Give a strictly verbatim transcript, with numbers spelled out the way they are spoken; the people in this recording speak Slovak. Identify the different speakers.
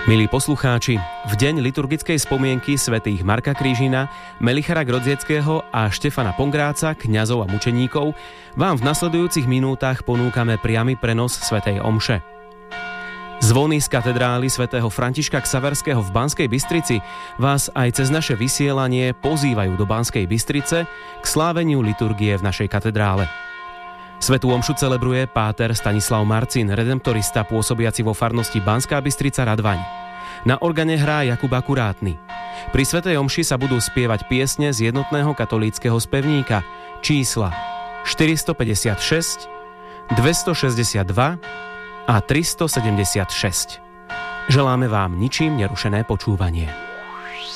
Speaker 1: Milí poslucháči, v deň liturgickej spomienky svätých Marka Krížina, Melichara Grodzieckého a Štefana Pongráca, kňazov a mučeníkov, vám v nasledujúcich minútach ponúkame priamy prenos svätej omše. Zvony z katedrály svätého Františka Xaverského v Banskej Bystrici vás aj cez naše vysielanie pozývajú do Banskej Bystrice k sláveniu liturgie v našej katedrále. Svätú omšu celebruje páter Stanislav Marcin, redemptorista pôsobiaci vo farnosti Banská Bystrica Radvaň. Na organe hrá Jakub Akurátny. Pri svätej omši sa budú spievať piesne z jednotného katolíckeho spevníka čísla štyristopäťdesiatšesť, dvestošesťdesiatdva a tristosedemdesiatšesť. Želáme vám ničím nerušené počúvanie.